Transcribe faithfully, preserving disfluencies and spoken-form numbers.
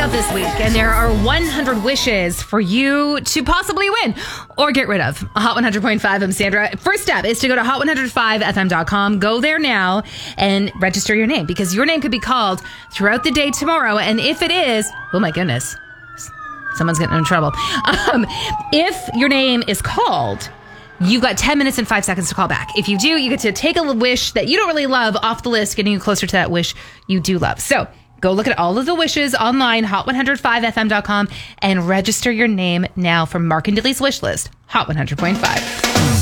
out this week, and there are one hundred wishes for you to possibly win or get rid of. Hot one hundred point five, I'm Sandra. First step is to go to hot one oh five f m dot com. Go there now and register your name, because your name could be called throughout the day tomorrow. And if it is, oh my goodness, someone's getting in trouble. Um, if your name is called, you've got ten minutes and five seconds to call back. If you do, you get to take a wish that you don't really love off the list, getting you closer to that wish you do love. So go look at all of the wishes online, hot one oh five f m dot com, and register your name now for Mark and Dilly's wish list. Hot one hundred point five.